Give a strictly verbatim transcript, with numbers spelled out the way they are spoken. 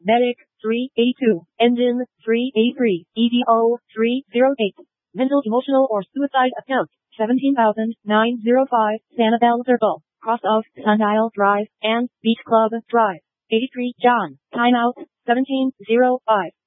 Medic three eighty-two. Engine three eighty-three. E D O three oh eight. Mental, emotional, or suicide account seventeen thousand nine hundred five. Sanibel Circle, cross of Sundial Drive and Beach Club Drive. eighty-three John. Timeout seventeen oh five.